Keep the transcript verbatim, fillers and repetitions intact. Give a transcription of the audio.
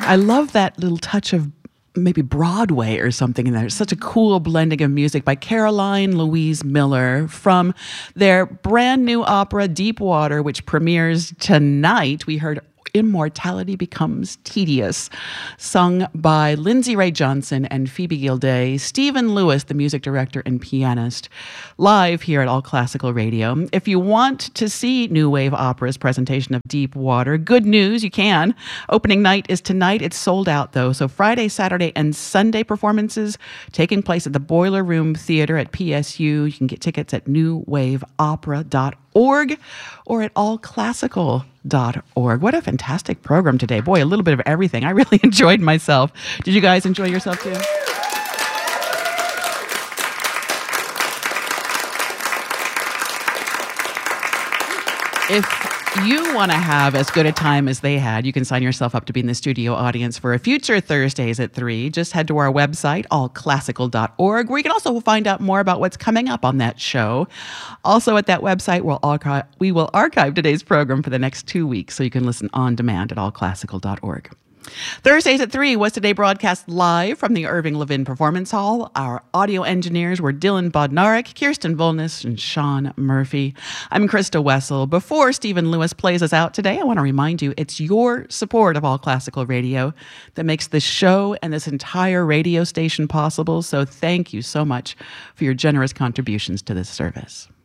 I love that little touch of maybe Broadway or something in there. It's such a cool blending of music by Caroline Louise Miller from their brand new opera, Deep Water, which premieres tonight. We heard Immortality Becomes Tedious, sung by Lindsay Ray Johnson and Phoebe Gilday, Stephen Lewis, the music director and pianist, live here at All Classical Radio. If you want to see New Wave Opera's presentation of Deep Water, good news, you can. Opening night is tonight. It's sold out, though. So Friday, Saturday, and Sunday performances taking place at the Boiler Room Theater at P S U. You can get tickets at new wave opera dot org or at all classical dot org. What a fantastic program today. Boy, a little bit of everything. I really enjoyed myself. Did you guys enjoy yourself too? If you want to have as good a time as they had, you can sign yourself up to be in the studio audience for a future Thursdays at three. Just head to our website, all classical dot org, where you can also find out more about what's coming up on that show. Also at that website, we'll archive, we will archive today's program for the next two weeks, so you can listen on demand at all classical dot org. Thursdays at three was today broadcast live from the Irving Levin Performance Hall. Our audio engineers were Dylan Bodnarik, Kirsten Volness, and Sean Murphy. I'm Krista Wessel. Before Stephen Lewis plays us out today, I want to remind you it's your support of All Classical Radio that makes this show and this entire radio station possible. So thank you so much for your generous contributions to this service.